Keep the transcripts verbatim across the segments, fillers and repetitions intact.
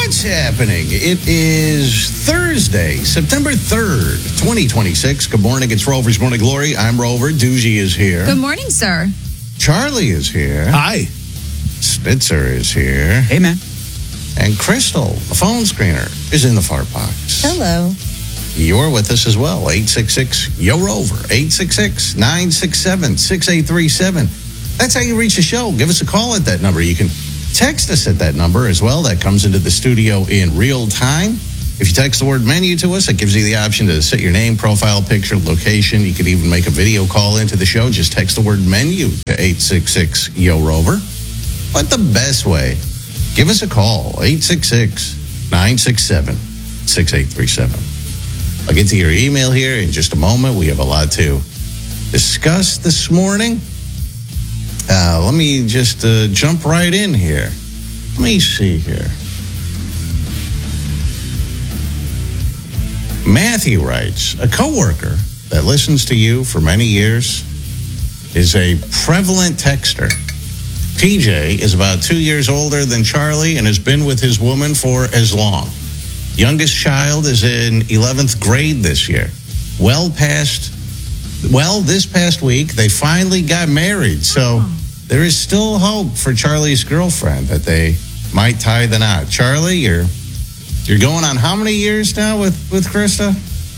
What's happening? It is Thursday, September third, twenty twenty-six. Good morning. It's Rover's Morning Glory. I'm Rover. Doogie is here. Good morning, sir. Charlie is here. Hi. Spitzer is here. Hey, man. And Crystal, the phone screener, is in the fart box. Hello. You're with us as well. eight six six, Y O Rover. eight six six, nine six seven, six eight three seven. That's how you reach the show. Give us a call at that number. You can text us at that number as well. That comes into the studio in real time. If you text the word menu to us, it gives you the option to set your name, profile picture, location. You could even make a video call into the show. Just text the word menu to eight six six, Y O Rover. But the best way, give us a call, eight six six, nine six seven, six eight three seven. I'll get to your email here in just a moment. We have a lot to discuss this morning. Uh, let me just uh, jump right in here. Let me see here. Matthew writes, a coworker that listens to you for many years is a prevalent texter. P J is about two years older than Charlie and has been with his woman for as long. Youngest child is in eleventh grade this year. Well past, well, this past week, they finally got married. So there is still hope for Charlie's girlfriend that they might tie the knot. Charlie, you're you're going on how many years now with, with Krista?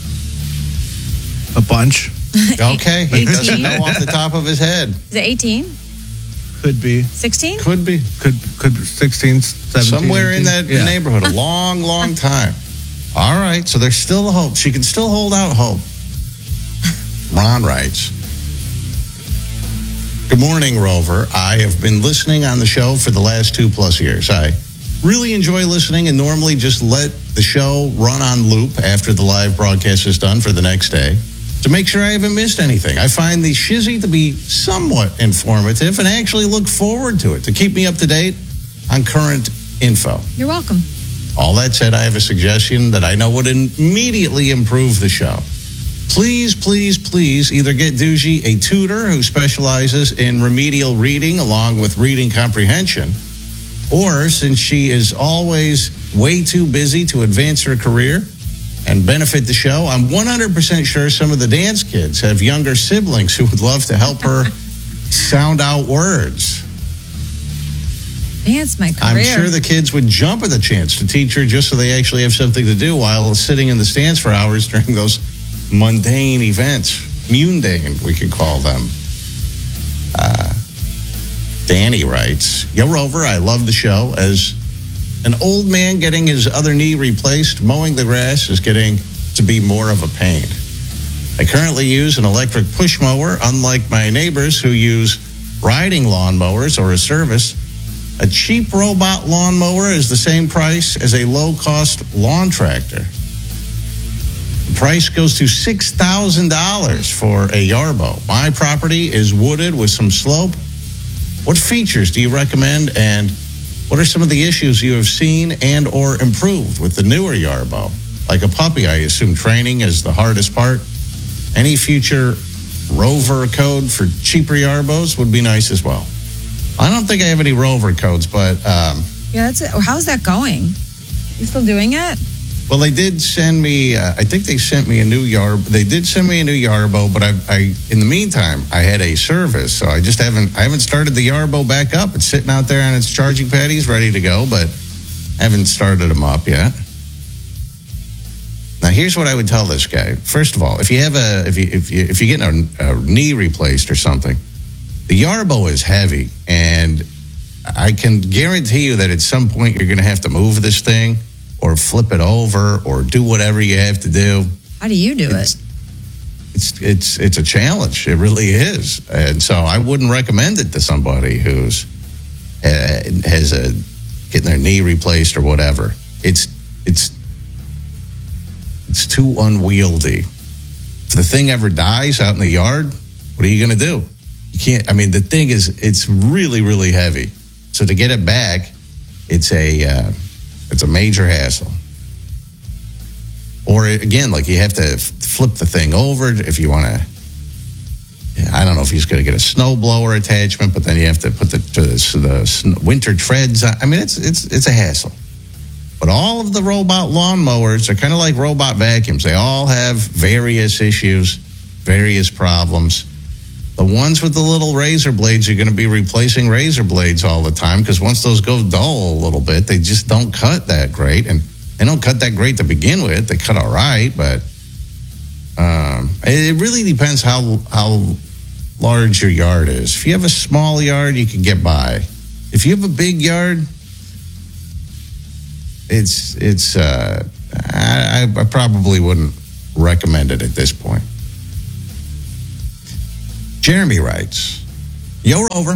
A bunch. Okay. He doesn't know off the top of his head. Is it eighteen? Could be. sixteen? Could be. Could could sixteen, seventeen. Somewhere in that yeah. neighborhood. A long, long time. All right. So there's still hope. She can still hold out hope. Ron writes, good morning, Rover. I have been listening on the show for the last two plus years. I really enjoy listening and normally just let the show run on loop after the live broadcast is done for the next day to make sure I haven't missed anything. I find the shizzy to be somewhat informative and I actually look forward to it to keep me up to date on current info. You're welcome. All that said, I have a suggestion that I know would immediately improve the show. Please, please, please either get Doogie a tutor who specializes in remedial reading along with reading comprehension, or since she is always way too busy to advance her career and benefit the show, I'm one hundred percent sure some of the dance kids have younger siblings who would love to help her sound out words. Dance my career. I'm sure the kids would jump at the chance to teach her just so they actually have something to do while sitting in the stands for hours during those mundane events. Mundane, we could call them. Uh, Danny writes, Yo, Rover, I love the show. As an old man getting his other knee replaced, mowing the grass is getting to be more of a pain. I currently use an electric push mower, unlike my neighbors who use riding lawnmowers or a service. A cheap robot lawnmower is the same price as a low-cost lawn tractor. The price goes to six thousand dollars for a Yarbo. My property is wooded with some slope. What features do you recommend, and what are some of the issues you have seen and or improved with the newer Yarbo? Like a puppy, I assume training is the hardest part. Any future Rover code for cheaper Yarbos would be nice as well. I don't think I have any Rover codes, but... Um, Yeah, that's it. How's that going? You still doing it? Well, they did send me, uh, I think they sent me a new Yarbo. They did send me a new Yarbo, but I, I, in the meantime, I had a service, so I just haven't, I haven't started the Yarbo back up. It's sitting out there on its charging patties, ready to go, but I haven't started them up yet. Now, here's what I would tell this guy. First of all, if you have a, if you, if you, if you get a, a knee replaced or something, the Yarbo is heavy, and I can guarantee you that at some point you're going to have to move this thing or flip it over or do whatever you have to do. How do you do it's, it? It's it's it's a challenge. It really is. And so I wouldn't recommend it to somebody who's uh, has a getting their knee replaced or whatever. It's it's it's too unwieldy. If the thing ever dies out in the yard, what are you going to do? You can't. I mean, the thing is, it's really really heavy. So to get it back, it's a uh, it's a major hassle. Or again, like you have to f- flip the thing over if you want to. I don't know if he's going to get a snow blower attachment, but then you have to put the the, the winter treads on. I mean, it's it's it's a hassle. But all of the robot lawnmowers are kind of like robot vacuums. They all have various issues, various problems. The ones with the little razor blades, you're going to be replacing razor blades all the time because once those go dull a little bit, they just don't cut that great. And they don't cut that great to begin with. They cut all right, but um, it really depends how how large your yard is. If you have a small yard, you can get by. If you have a big yard, it's it's. Uh, I, I probably wouldn't recommend it at this point. Jeremy writes, "Yo, Rover.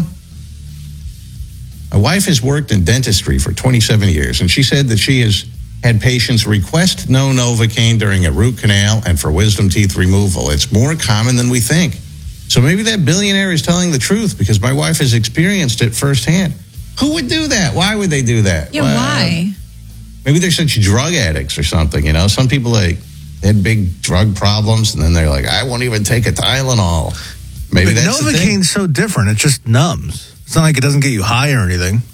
My wife has worked in dentistry for twenty-seven years, and she said that she has had patients request no Novocaine during a root canal and for wisdom teeth removal. It's more common than we think. So maybe that billionaire is telling the truth because my wife has experienced it firsthand." Who would do that? Why would they do that? Yeah, well, why? Maybe they're such drug addicts or something, you know? Some people, like, they had big drug problems, and then they're like, I won't even take a Tylenol. Maybe but that's the thing. Novocaine's so different. It just numbs. It's not like it doesn't get you high or anything.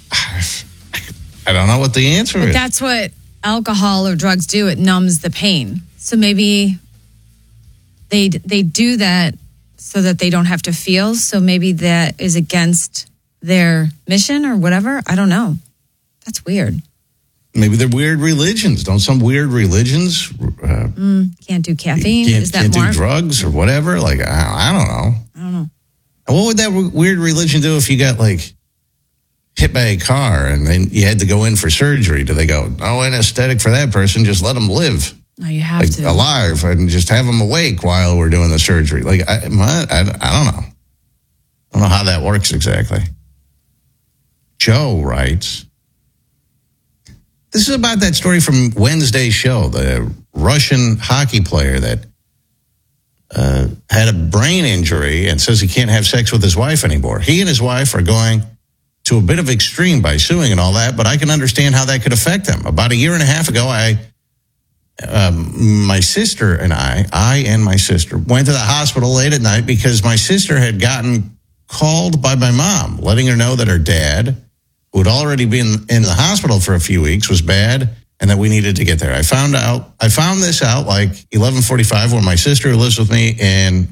I don't know what the answer But is. that's what alcohol or drugs do. It numbs the pain. So maybe they they do that so that they don't have to feel. So maybe that is against their mission or whatever. I don't know. That's weird. Maybe they're weird religions. Don't some weird religions uh, Mm, can't do caffeine. can't, is that can't more? do drugs or whatever? Like, I, I don't know. I don't know. And what would that weird religion do if you got, like, hit by a car and then you had to go in for surgery? Do they go, no anesthetic for that person, just let them live? No, you have Like, to. alive, and just have them awake while we're doing the surgery? Like, I, my, I, I don't know. I don't know how that works exactly. Joe writes, this is about that story from Wednesday's show, the Russian hockey player that uh, had a brain injury and says he can't have sex with his wife anymore. He and his wife are going to a bit of extreme by suing and all that, but I can understand how that could affect him. About a year and a half ago, I, um, my sister and I, I and my sister went to the hospital late at night because my sister had gotten called by my mom, letting her know that her dad, who had already been in the hospital for a few weeks, was bad and that we needed to get there. I found out, I found this out like eleven forty-five when my sister who lives with me in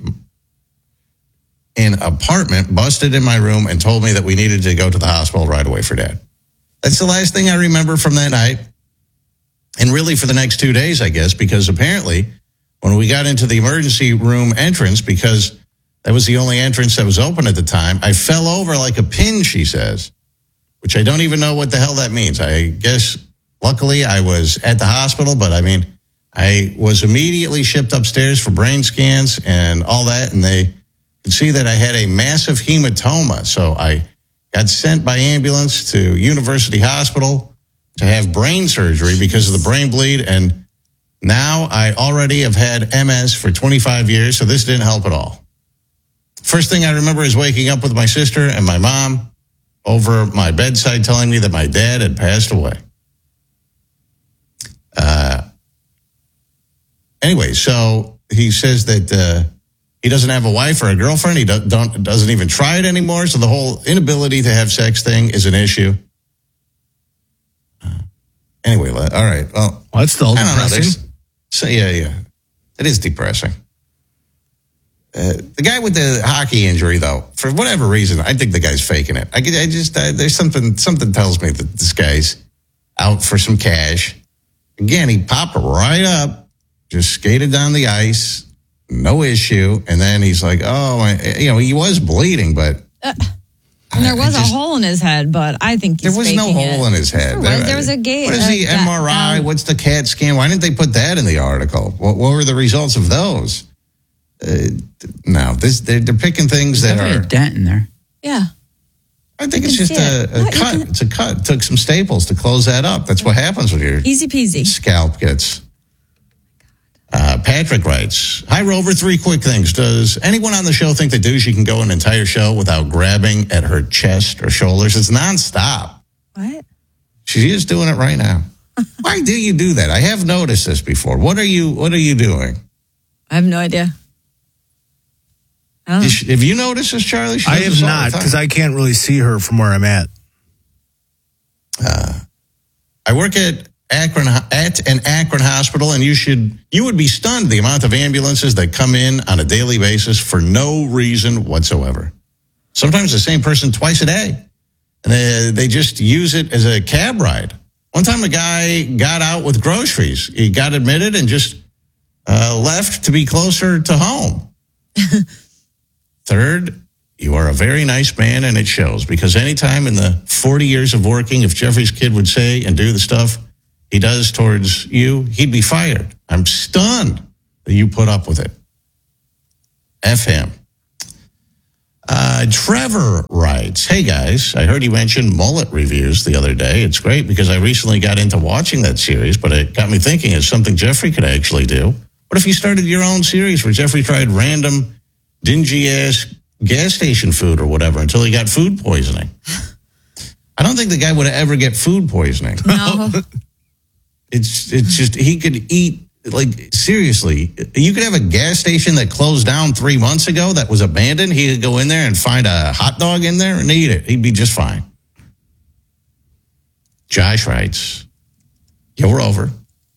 an apartment busted in my room and told me that we needed to go to the hospital right away for dad. That's the last thing I remember from that night. And really for the next two days, I guess, because apparently when we got into the emergency room entrance, because that was the only entrance that was open at the time, I fell over like a pin, she says, which I don't even know what the hell that means. I guess, luckily, I was at the hospital, but I mean, I was immediately shipped upstairs for brain scans and all that, and they could see that I had a massive hematoma. So I got sent by ambulance to University Hospital to have brain surgery because of the brain bleed, and now I already have had M S for twenty-five years, so this didn't help at all. First thing I remember is waking up with my sister and my mom over my bedside telling me that my dad had passed away. Uh, anyway, so he says that uh, he doesn't have a wife or a girlfriend. He don't, don't, doesn't even try it anymore. So the whole inability to have sex thing is an issue. Uh, anyway, all right. Well, Well, that's still I don't know. depressing. There's- So yeah, yeah, it is depressing. Uh, the guy with the hockey injury, though, for whatever reason, I think the guy's faking it. I, I just uh, there's something something tells me that this guy's out for some cash. Again, he popped right up, just skated down the ice, no issue, and then he's like, "Oh, I, you know, he was bleeding, but." Uh, and there I- I was just- a hole in his head, but I think he's There was no faking hole it. in his head. There was, there was a gate. What is the uh, M R I? uh, What's the CAT scan? Why didn't they put that in the article? What, what were the results of those? Uh, no, this they're, they're picking things that Definitely are. a dent in there. Yeah. I think You it's can just see a, it. a What? You cut. can- It's a cut. Took some staples to close that up. That's what happens when your Easy peasy. scalp gets. Uh, Patrick writes, "Hi Rover, three quick things. Does anyone on the show think that Douchey can go an entire show without grabbing at her chest or shoulders? It's nonstop. What? She is doing it right now. Why do you do that? I have noticed this before. What are you What are you doing? I have no idea. I don't know. Is she- have you noticed this, Charlie? She I does have this all the not time. because I can't really see her from where I'm at. Uh, I work at Akron at an Akron hospital, and you should you would be stunned the amount of ambulances that come in on a daily basis for no reason whatsoever. Sometimes the same person twice a day, and they, they just use it as a cab ride. One time, a guy got out with groceries. He got admitted and just uh, left to be closer to home. Third, you are a very nice man, and it shows, because anytime in the forty years of working, if Jeffrey's kid would say and do the stuff he does towards you, he'd be fired. I'm stunned that you put up with it. F him. Uh, Trevor writes, hey guys, I heard you mention Mullet Reviews the other day. It's great because I recently got into watching that series, but it got me thinking it's something Jeffrey could actually do. What if you started your own series where Jeffrey tried random, dingy-ass gas station food or whatever until he got food poisoning? I don't think the guy would ever get food poisoning. No. It's it's just, he could eat, like, seriously, you could have a gas station that closed down three months ago that was abandoned. He could go in there and find a hot dog in there and eat it. He'd be just fine. Josh writes, yeah, we're over.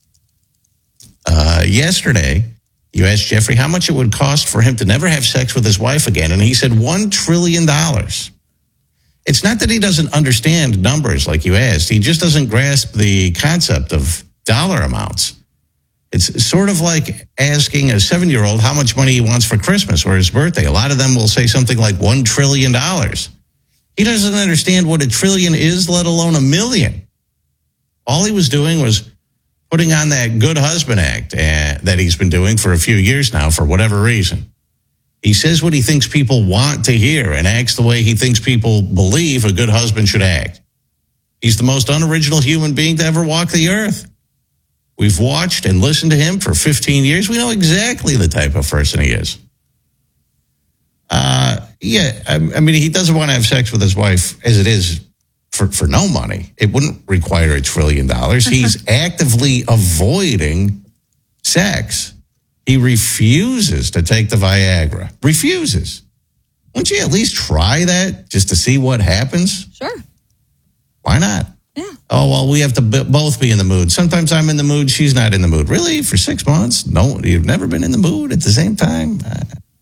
Uh, yesterday, you asked Jeffrey how much it would cost for him to never have sex with his wife again, and he said one trillion dollars. It's not that he doesn't understand numbers like you asked. He just doesn't grasp the concept of dollar amounts. It's sort of like asking a seven-year-old how much money he wants for Christmas or his birthday. A lot of them will say something like one trillion dollars. He doesn't understand what a trillion is, let alone a million. All he was doing was putting on that good husband act uh, that he's been doing for a few years now for whatever reason. He says what he thinks people want to hear and acts the way he thinks people believe a good husband should act. He's the most unoriginal human being to ever walk the earth. We've watched and listened to him for fifteen years. We know exactly the type of person he is. Uh, yeah, I, I mean, he doesn't want to have sex with his wife as it is for, for no money. It wouldn't require a trillion dollars. He's actively avoiding sex. He refuses to take the Viagra. Refuses. Wouldn't you at least try that just to see what happens? Sure. Why not? Yeah. Oh, well, we have to b- both be in the mood. Sometimes I'm in the mood. She's not in the mood. Really? For six months? No, you've never been in the mood at the same time? Uh,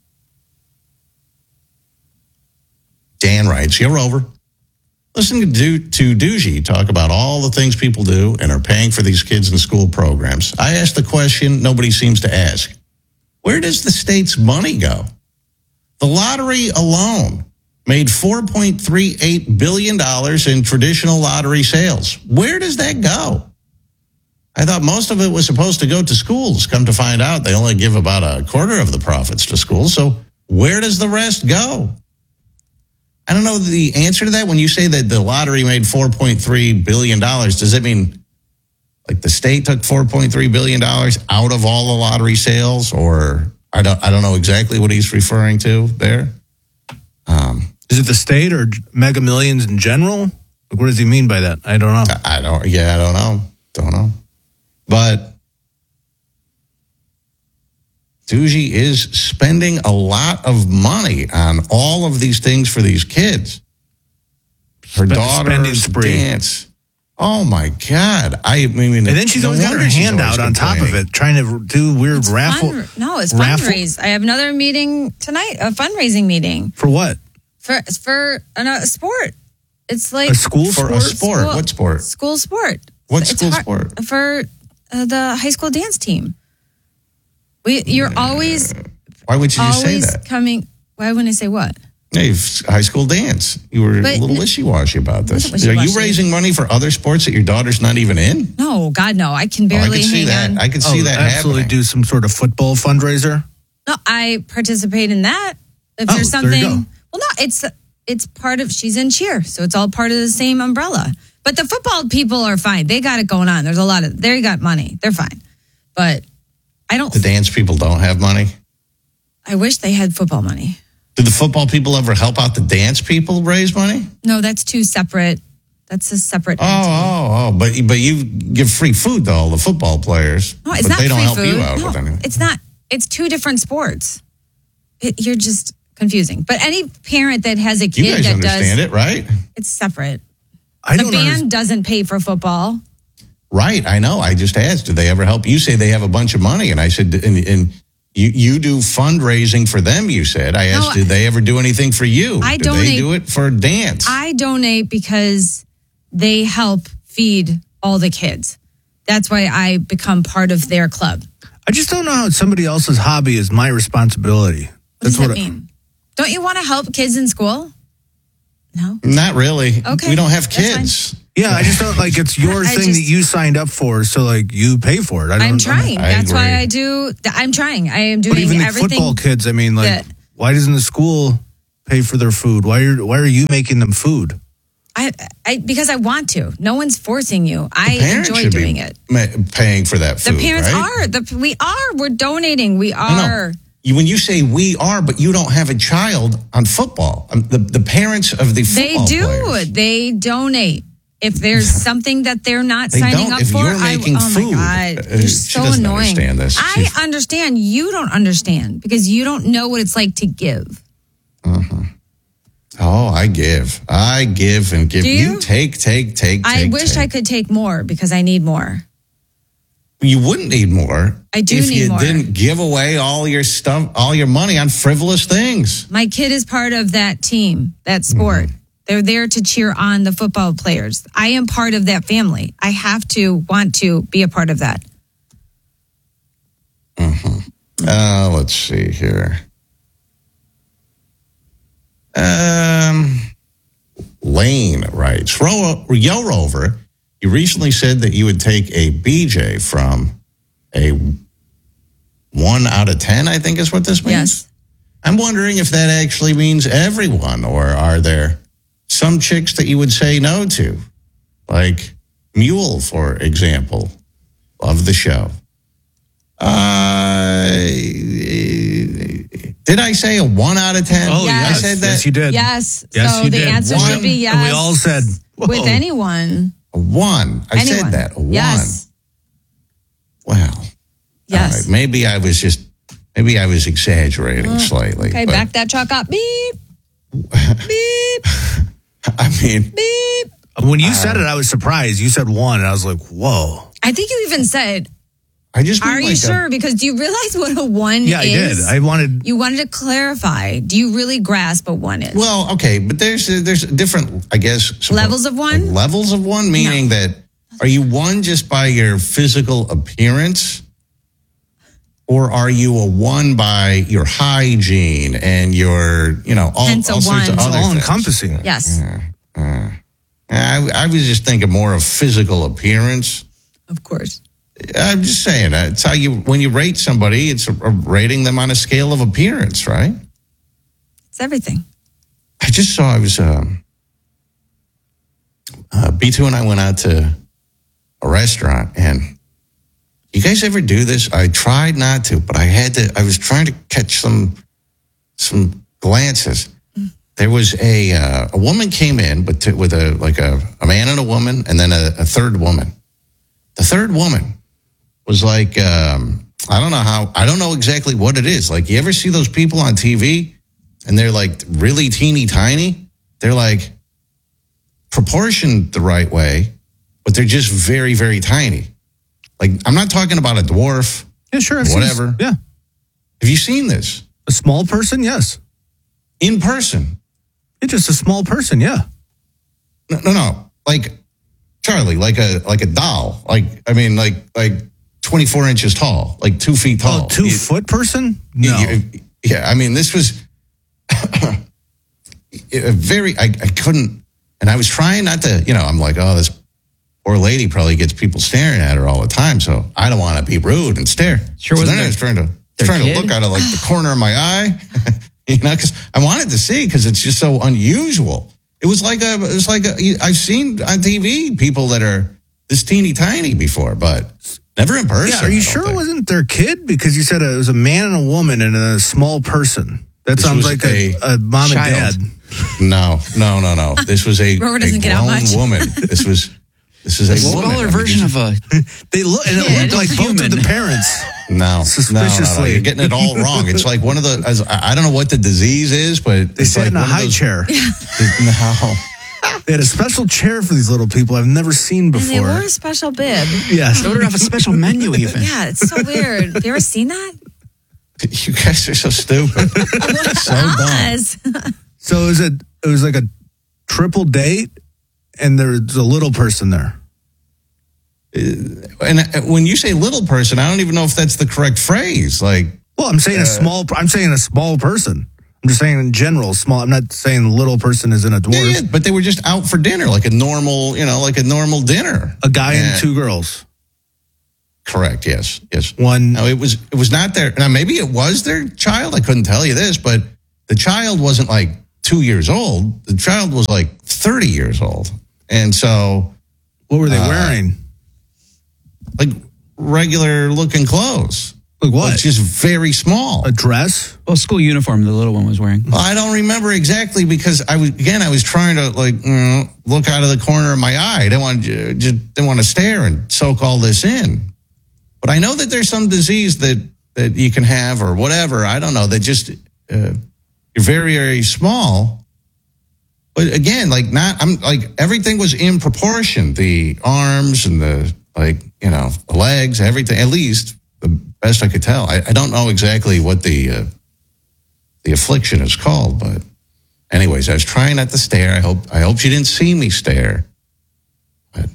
Dan writes, you're over. Listening to, to Doogie talk about all the things people do and are paying for these kids in school programs, I asked the question nobody seems to ask. Where does the state's money go? The lottery alone made four point three eight billion dollars in traditional lottery sales. Where does that go? I thought most of it was supposed to go to schools. Come to find out, they only give about a quarter of the profits to schools. So where does the rest go? I don't know the answer to that. When you say that the lottery made four point three billion dollars, does it mean like the state took four point three billion dollars out of all the lottery sales? Or I don't I don't know exactly what he's referring to there. Um, Is it the state or Mega Millions in general? What does he mean by that? I don't know. I don't, yeah, I don't know. Don't know. But Doogie is spending a lot of money on all of these things for these kids. Her Sp- daughter's spending spree. dance. Oh, my God. I mean, And then she's no always got her wonder she's hand always out on top of complaining. it, trying to do weird It's raffle. fun- no, it's raffle- fundraise. I have another meeting tonight, a fundraising meeting For what? for for an, a sport. It's like A school For sport? a sport. School- What sport? School sport. What It's school hard- sport? For uh, the high school dance team. We, you're always Why would you just say always that? coming. Why wouldn't I say what? Hey, f- high school dance. You were But- a little wishy-washy about this. Wasn't Are you wishy-washy. raising money for other sports that your daughter's not even in? No, God, no. I can Oh, I barely can see hang that. on. I can see Oh, that absolutely happening. do some sort of football fundraiser. No, I participate in that. If Oh, there's there you something, go. well, no, it's it's part of. She's in cheer, so it's all part of the same umbrella. But the football people are fine. They got it going on. There's a lot of they got money. They're fine. But I don't. The dance people don't have money. I wish they had football money. Do the football people ever help out the dance people raise money? No, that's two separate. That's a separate. Oh, oh, oh! But but you give free food to all the football players. No, it's but not they don't free help food. you out No, with anything. it's not. It's two different sports. It, you're just confusing. But any parent that has a You kid guys that understand does, it, right? it's separate. I The don't band understand. doesn't pay for football. Right, I know. I just asked, did they ever help? You say they have a bunch of money. And I said, and, and you, you do fundraising for them, you said. I asked, no, did they ever do anything for you? I did donate, they do it for dance? I donate because they help feed all the kids. That's why I become part of their club. I just don't know how somebody else's hobby is my responsibility. What That's does that what mean? I, don't you want to help kids in school? No? Not really. Okay. We don't have kids. Yeah, I just don't like it's your I thing just, that you signed up for, so like you pay for it. I don't, I'm trying. I That's agree. why I do. I'm trying. I am doing but even the everything. football kids, I mean, like, that, why doesn't the school pay for their food? Why are why are you making them food? I, I because I want to. No one's forcing you. I Parents enjoy should doing be it. ma- Paying for that food. The parents right? are. The, we are. We're donating. We No, are. no. You, when you say we are, but you don't have a child on football, um, the the parents of the They football do. players. They donate. If there's something that they're not They signing don't. up If for, you're I, making oh food, my God, uh, you're she so doesn't annoying. understand this. I She's- understand. You don't understand because you don't know what it's like to give. Uh-huh. Oh, I give. I give and give. Do you? take, take, take, I take, wish take. I could take more because I need more. You wouldn't need more. I do if need you more. didn't give away all your stuff, all your money on frivolous things. My kid is part of that team, that sport. Mm-hmm. They're there to cheer on the football players. I am part of that family. I have to want to be a part of that. Mm-hmm. Uh, let's see here. Um, Lane writes, Ro- Yo Rover, you recently said that you would take a B J from a one out of ten, I think is what this means. Yes. I'm wondering if that actually means everyone, or are there some chicks that you would say no to? Like Mule, for example, of the show. Uh, did I say a one out of ten? Oh, Yes. yes. I said that. Yes, you did. Yes. Yes, so you the did. answer One. should be yes. And we all said, whoa. with anyone. A one. I anyone. said that. A one. Yes. Well, Yes. all right. Maybe I was just, maybe I was exaggerating slightly. Okay, but, back that truck up. Beep. Beep. I mean, Beep. When you said it, I was surprised. You said one, and I was like, whoa. I think you even said, I just mean are you like a- sure? Because do you realize what a one Yeah, I is? did. I wanted. You wanted to clarify. Do you really grasp what one is? Well, okay, but there's there's different, I guess, suppo- Levels of one? like levels of one, meaning that are you one just by your physical appearance, or are you a one by your hygiene and your, you know, all, Hence a all sorts one. of It's other all things? encompassing. yes, I, I was just thinking more of physical appearance. of course. I'm just saying, uh, it's how you when you rate somebody, it's a, a rating them on a scale of appearance, right? It's everything. I just saw I was um, uh, B two and I went out to a restaurant, and you guys ever do this? I tried not to, but I had to. I was trying to catch some some glances. There was a uh, a woman came in, but to, with a like a, a man and a woman, and then a, a third woman. The third woman was like, um, I don't know how, I don't know exactly what it is. Like, you ever see those people on T V and they're like really teeny tiny? They're like proportioned the right way, but they're just very, very tiny. Like, I'm not talking about a dwarf. Yeah, sure. I've seen this. Whatever. Yeah. Have you seen this A small person, yes. in person? It's just a small person, yeah. No, no, no. Like Charlie, like a like a doll. Like, I mean, like like twenty-four inches tall, like two feet tall. Oh, two You- foot person? No. you- yeah, I mean, this was a very, I, I couldn't, and I was trying not to, you know, I'm like, oh, this poor lady probably gets people staring at her all the time, so I don't want to be rude and stare. Sure so wasn't then I was trying to, their trying kid? to look out of like the corner of my eye, you know, because I wanted to see, because it's just so unusual. It was like a, it was like a, I've seen on T V people that are this teeny tiny before, but never in person. Yeah, are you I don't sure it think. wasn't their kid? Because you said it was a man and a woman and a small person. That This sounds was like a, a a mom child. and dad. No, no, no, no. This was a, Robert a doesn't get out grown much. woman. This was this is a woman. I Smaller mean, version these- of a They look, and it Yeah, looked like both human. of the parents. no, no, no, no. Suspiciously. You're getting it all wrong. It's like one of the. As, I I don't know what the disease is, but They it's sat like in a one of high those- chair. No, They had a special chair for these little people I've never seen And before. they wore a special bib. Yes. They ordered off a special menu even. Yeah, it's so weird. Have you ever seen that? You guys are so stupid. so dumb. Us. So it was, a, it was like a triple date, and there's a little person there. And when you say little person, I don't even know if that's the correct phrase. Like, Well, I'm saying a small. I'm saying a small person. I'm just saying in general, small. I'm not saying the little person is in a dwarf. yeah, but they were just out for dinner, like a normal, you know, like a normal dinner. A guy Yeah. and two girls. Correct. Yes. Yes. One. No, it was. It was not their. Now, maybe it was their child. I couldn't tell you this, but the child wasn't like two years old. The child was like thirty years old, and so What were they Uh, wearing? like regular looking clothes. Like what? It's just very small. A dress? Well, school uniform the little one was wearing. Well, I don't remember exactly because I was again I was trying to like you know, look out of the corner of my eye. I didn't want to just didn't want to stare and soak all this in. But I know that there's some disease that that you can have or whatever. I don't know. That just uh, you're very very small. But again, like not I'm like everything was in proportion. The arms and the like you know the legs, everything. At least the best I could tell. I, I don't know exactly what the uh, the affliction is called, but anyways, I was trying not to stare. I hope I hope she didn't see me stare. But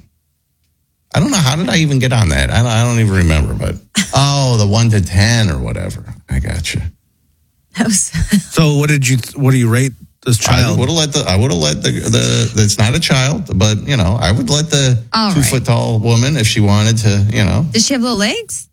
I don't know how did I even get on that. I don't, I don't even remember. But oh, the one to ten or whatever. I got you. That was, So what did you? What do you rate this I child? would have let the I would have let the the that's not a child, but you know I would let the All two right. foot tall woman if she wanted to. You know, did she have little legs?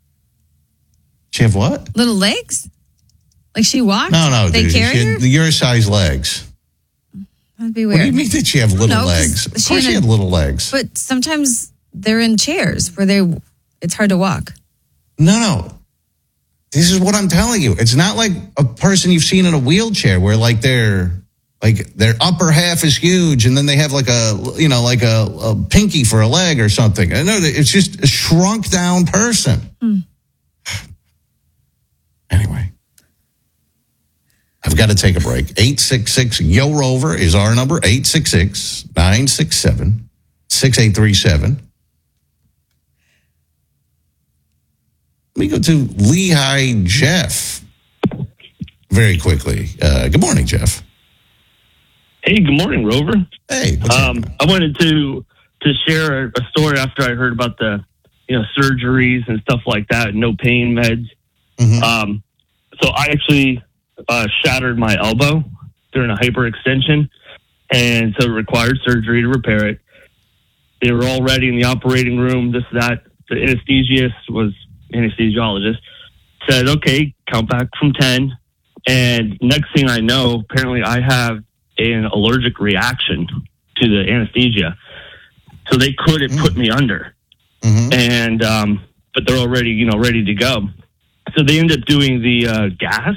she have what? Little legs? Like she walked? No, no, They dude. carry She her? had your size legs. That'd be What do weird. you mean that she have little know, 'cause legs? Of she course, had she a- had little legs. But sometimes they're in chairs where they it's hard to walk. No, no. This is what I'm telling you. It's not like a person you've seen in a wheelchair where like their like their upper half is huge and then they have like a you know like a, a pinky for a leg or something. I know that it's just a shrunk down person. Hmm. Anyway, I've got to take a break. eight six six Yo Rover is our number. eight six six, nine six seven, six eight three seven. Let me go to Lehigh Jeff very quickly. Uh, good morning, Jeff. Hey, good morning, Rover. Hey. What's Um, happening? I wanted to to share a, a story after I heard about the you know surgeries and stuff like that, no pain meds. Mhm. Um, so I actually uh, shattered my elbow during a hyperextension, and so it required surgery to repair it. They were already in the operating room. This that the anesthesiologist was anesthesiologist said, "Okay, count back from ten." And next thing I know, apparently I have an allergic reaction to the anesthesia, so they couldn't put me under. Mhm. And um, but they're already you know ready to go. So they ended up doing the uh, gas,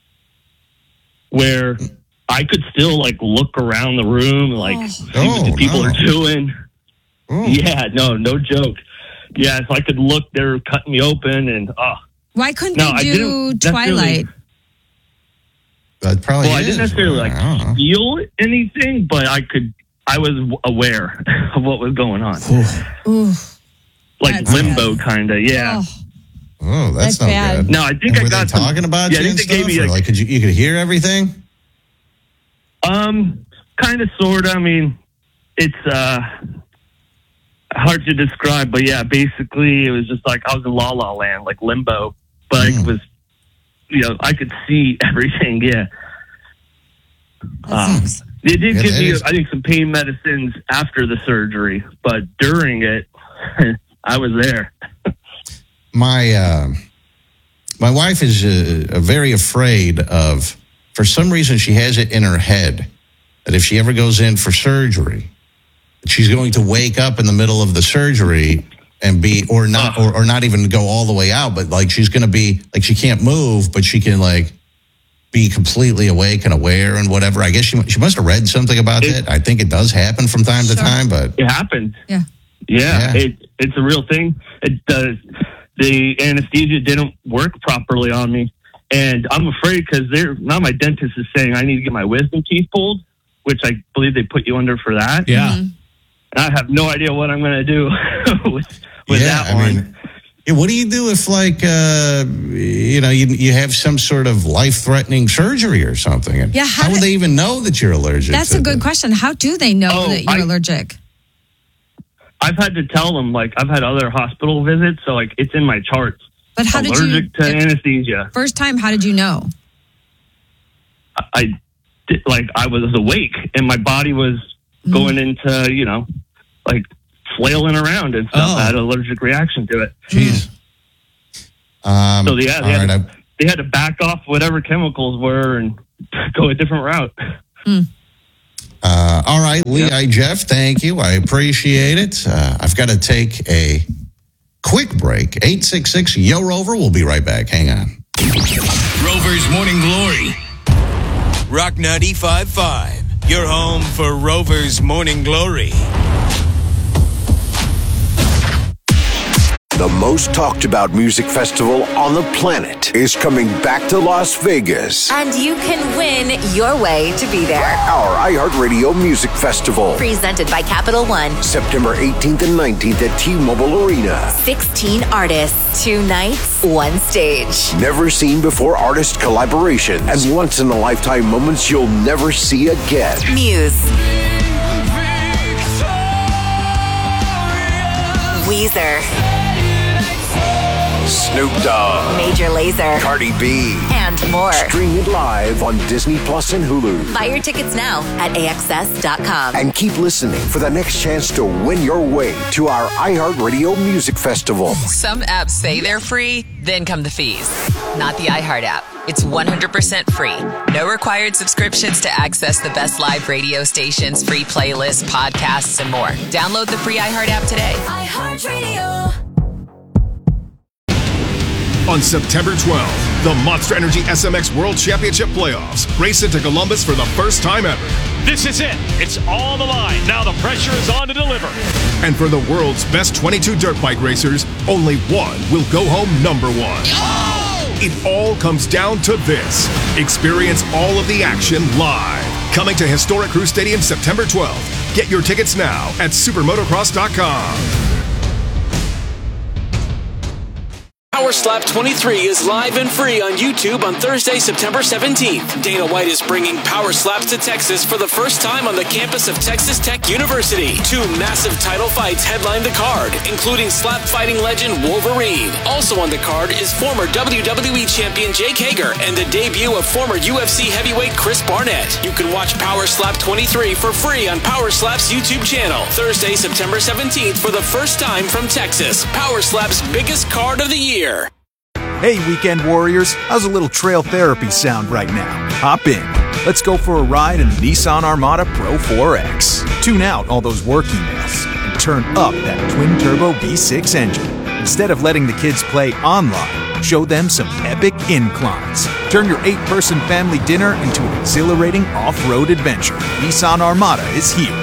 where I could still like look around the room, like Oh. see what the Oh, people no. are doing. Oh. Yeah, no, no joke. Yeah, so I could look. They were cutting me open, and oh, Why couldn't No, I they do didn't necessarily- Twilight? That probably well, I is. didn't necessarily like I don't know. feel anything, but I could. I was aware of what was going on, Ooh. like That's limbo, kind of. Yeah. Oh, Oh, that's, That's no bad. good. No, I think And I were got they talking some, about yeah, I you think and they gave stuff? me Or like, like, could you you could hear everything? um, kind of, sort of. I mean, it's uh hard to describe, but yeah, basically, it was just like I was in La La Land, like limbo, but Mm. it was, you know, I could see everything. Yeah. that Um, sucks. They did Yeah, give that me, is- I think, some pain medicines after the surgery, but during it, I was there. My uh, my wife is uh, very afraid of. For some reason, she has it in her head that if she ever goes in for surgery, she's going to wake up in the middle of the surgery and be, or not, or, or not even go all the way out, but like she's going to be like she can't move, but she can like be completely awake and aware and whatever. I guess she she must have read something about It- that. I think it does happen from time to Sure. time, but It happened. Yeah. Yeah, Yeah. It, it's a real thing. It does. The anesthesia didn't work properly on me, and I'm afraid because they're now my dentist is saying I need to get my wisdom teeth pulled, which I believe they put you under for that. Yeah. Mm-hmm. And I have no idea what I'm going to do with, with Yeah, that I one. mean, yeah, what do you do if, like, uh, you know, you you have some sort of life-threatening surgery or something? And Yeah, how how would do- they even know that you're allergic? That's to a good the- question. How do they know Oh, that you're I- allergic? I've had to tell them, like, I've had other hospital visits, so, like, it's in my charts. But how did Allergic you, to anesthesia. first time, how did you know? I, I did, like, I was awake, and my body was going into, you know, like, flailing around and stuff. Oh. I had an allergic reaction to it. Jeez. Um, So, yeah, they, all had, right, to, they had to back off whatever chemicals were and go a different route. Uh, all right, Lee, I, Jeff, thank you. I appreciate it. Uh, I've got to take a quick break. eight six six, Yo Rover. We'll be right back. Hang on. Rover's Morning Glory. Rock ninety-five point five. Your home for Rover's Morning Glory. The most talked about music festival on the planet is coming back to Las Vegas. And you can win your way to be there. Our iHeartRadio Music Festival. Presented by Capital One. September eighteenth and nineteenth at T-Mobile Arena. sixteen artists, two nights, one stage. Never seen before artist collaborations and once in a lifetime moments you'll never see again. Muse. Weezer. Snoop Dogg. Major Lazer. Cardi B. And more. Stream it live on Disney Plus and Hulu. Buy your tickets now at A X S dot com. And keep listening for the next chance to win your way to our iHeartRadio Music Festival. Some apps say they're free, then come the fees. Not the iHeart app. It's one hundred percent free. No required subscriptions to access the best live radio stations, free playlists, podcasts, and more. Download the free iHeart app today. iHeartRadio. On September twelfth, the Monster Energy S M X World Championship Playoffs race into Columbus for the first time ever. This is it. It's on the line. Now the pressure is on to deliver. And for the world's best twenty-two dirt bike racers, only one will go home number one. It all comes down to this. Experience all of the action live. Coming to historic Crew Stadium September twelfth. Get your tickets now at supermotocross dot com. Power Slap twenty-three is live and free on YouTube on Thursday, September seventeenth. Dana White is bringing Power Slaps to Texas for the first time on the campus of Texas Tech University. Two massive title fights headline the card, including slap fighting legend Wolverine. Also on the card is former W W E champion Jake Hager and the debut of former U F C heavyweight Chris Barnett. You can watch Power Slap twenty-three for free on Power Slap's YouTube channel. Thursday, September seventeenth for the first time from Texas. Power Slap's biggest card of the year. Hey, Weekend Warriors, how's a little trail therapy sound right now? Hop in. Let's go for a ride in the Nissan Armada Pro four X. Tune out all those work emails and turn up that twin-turbo V six engine. Instead of letting the kids play online, show them some epic inclines. Turn your eight-person family dinner into an exhilarating off-road adventure. Nissan Armada is here.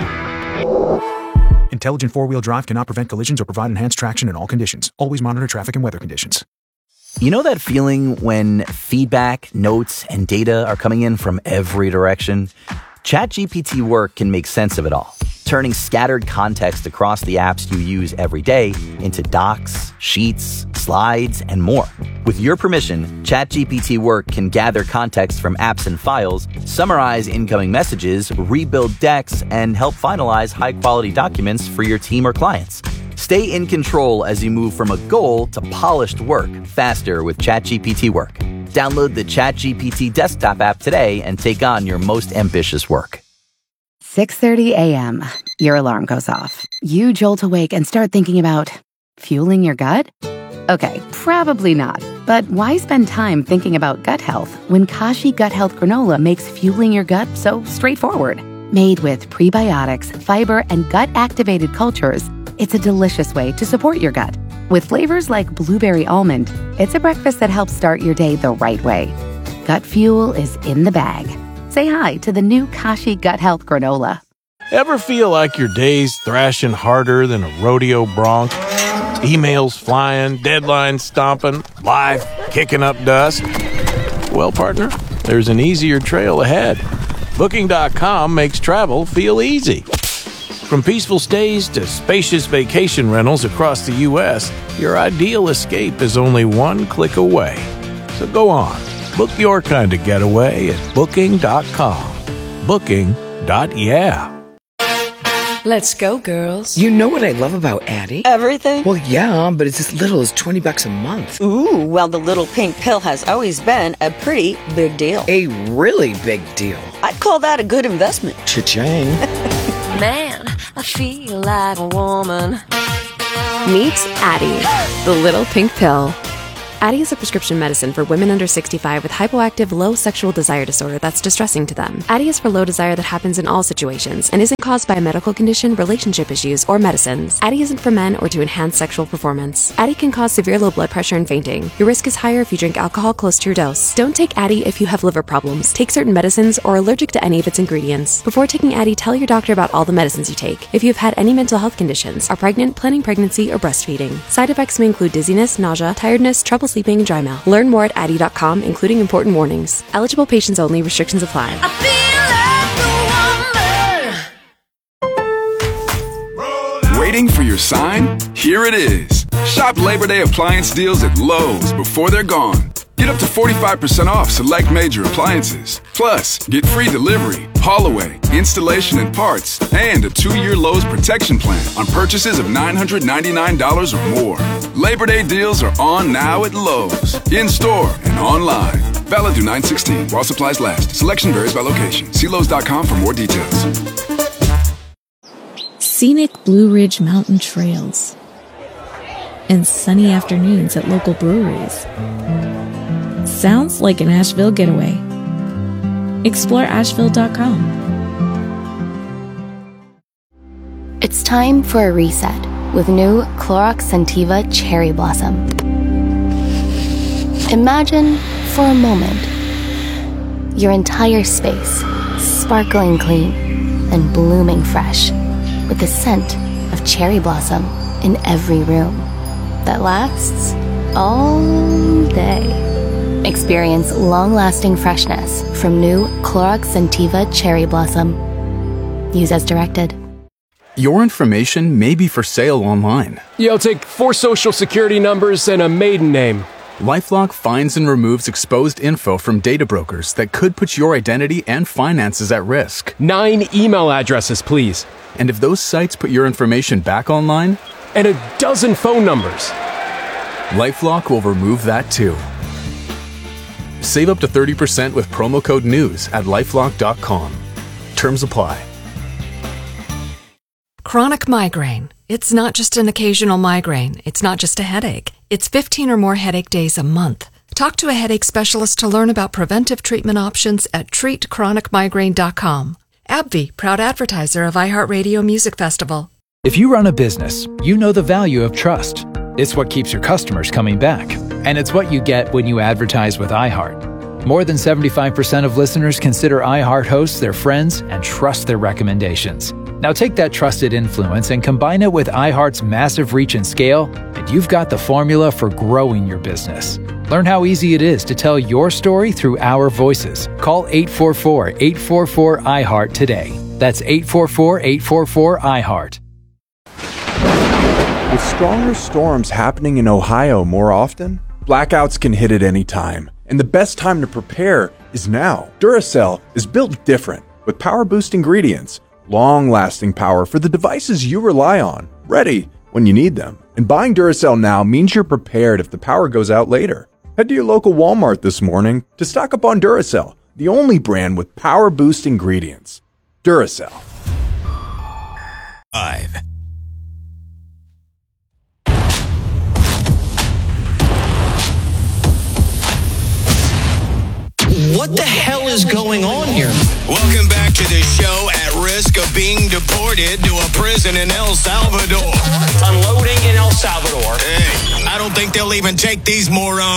Intelligent four-wheel drive cannot prevent collisions or provide enhanced traction in all conditions. Always monitor traffic and weather conditions. You know that feeling when feedback, notes, and data are coming in from every direction? ChatGPT Work can make sense of it all, turning scattered context across the apps you use every day into docs, sheets, slides, and more. With your permission, ChatGPT Work can gather context from apps and files, summarize incoming messages, rebuild decks, and help finalize high-quality documents for your team or clients. Stay in control as you move from a goal to polished work faster with ChatGPT Work. Download the ChatGPT desktop app today and take on your most ambitious work. six thirty a.m. Your alarm goes off. You jolt awake and start thinking about fueling your gut? Okay, probably not. But why spend time thinking about gut health when Kashi Gut Health Granola makes fueling your gut so straightforward? Made with prebiotics, fiber, and gut-activated cultures, it's a delicious way to support your gut. With flavors like blueberry almond, it's a breakfast that helps start your day the right way. Gut fuel is in the bag. Say hi to the new Kashi Gut Health Granola. Ever feel like your day's thrashing harder than a rodeo bronc? Emails flying, deadlines stomping, life kicking up dust? Well, partner, there's an easier trail ahead. Booking dot com makes travel feel easy. From peaceful stays to spacious vacation rentals across the U S, your ideal escape is only one click away. So go on, book your kind of getaway at Booking dot com. Booking. Yeah. Let's go, girls. You know what I love about Addie? Everything? Well, yeah, but it's as little as twenty bucks a month. Ooh, well, the little pink pill has always been a pretty big deal. A really big deal. I'd call that a good investment. Cha-ching. Man, I feel like a woman. Meet Addie, the little pink pill. Addie is a prescription medicine for women under sixty-five with hypoactive low sexual desire disorder that's distressing to them. Addie is for low desire that happens in all situations and isn't caused by a medical condition, relationship issues, or medicines. Addie isn't for men or to enhance sexual performance. Addie can cause severe low blood pressure and fainting. Your risk is higher if you drink alcohol close to your dose. Don't take Addie if you have liver problems, take certain medicines, or are allergic to any of its ingredients. Before taking Addie, tell your doctor about all the medicines you take. If you have had any mental health conditions, are pregnant, planning pregnancy, or breastfeeding. Side effects may include dizziness, nausea, tiredness, trouble sleeping, and dry mouth. Learn more at Addie dot com, including important warnings. Eligible patients only. Restrictions apply. Waiting for your sign? Here it is. Shop Labor Day appliance deals at Lowe's before they're gone. Get up to forty-five percent off select major appliances. Plus, get free delivery, haul away, installation and parts, and a two-year Lowe's protection plan on purchases of nine hundred ninety-nine dollars or more. Labor Day deals are on now at Lowe's, in-store and online. Valid through nine sixteen while supplies last. Selection varies by location. See Lowe's dot com for more details. Scenic Blue Ridge Mountain trails and sunny afternoons at local breweries. Sounds like an Asheville getaway. Explore Asheville dot com. It's time for a reset with new Clorox Scentiva Cherry Blossom. Imagine for a moment your entire space sparkling clean and blooming fresh with the scent of cherry blossom in every room that lasts all day. Experience long-lasting freshness from new Clorox Scentiva Cherry Blossom. Use as directed. Your information may be for sale online. Yeah, I'll take four social security numbers and a maiden name. LifeLock finds and removes exposed info from data brokers that could put your identity and finances at risk. Nine email addresses, please. And if those sites put your information back online? And a dozen phone numbers. LifeLock will remove that too. Save up to thirty percent with promo code NEWS at lifelock dot com. Terms apply. Chronic migraine. It's not just an occasional migraine. It's not just a headache. It's fifteen or more headache days a month. Talk to a headache specialist to learn about preventive treatment options at treat chronic migraine dot com. AbbVie, proud advertiser of iHeartRadio Music Festival. If you run a business, you know the value of trust. It's what keeps your customers coming back. And it's what you get when you advertise with iHeart. More than seventy-five percent of listeners consider iHeart hosts their friends and trust their recommendations. Now take that trusted influence and combine it with iHeart's massive reach and scale, and you've got the formula for growing your business. Learn how easy it is to tell your story through our voices. Call eight four four, eight four four, I heart today. That's eight four four, eight four four, I heart. With stronger storms happening in Ohio more often, blackouts can hit at any time. And the best time to prepare is now. Duracell is built different, with power-boost ingredients, long-lasting power for the devices you rely on, ready when you need them. And buying Duracell now means you're prepared if the power goes out later. Head to your local Walmart this morning to stock up on Duracell, the only brand with power-boost ingredients. Duracell. Five. What the hell is going on here? Welcome back to the show at risk of being deported to a prison in El Salvador. Unloading in El Salvador. Hey, I don't think they'll even take these morons.